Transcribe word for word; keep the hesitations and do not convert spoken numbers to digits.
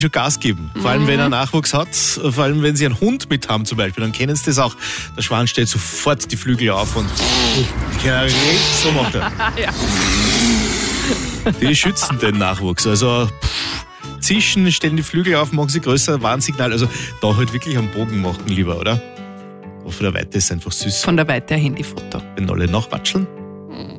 schon Gas geben. Vor allem, wenn er Nachwuchs hat, vor allem, wenn sie einen Hund mit haben zum Beispiel, dann kennen sie das auch. Der Schwan stellt sofort die Flügel auf und so macht er. Ja. Die schützen den Nachwuchs. Also pff, zischen, stellen die Flügel auf, machen sie größer, Warnsignal. Also da halt wirklich am Bogen machen lieber, oder? Aber von der Weite ist es einfach süß. Von der Weite ein Handyfoto. Wenn alle nachwatscheln.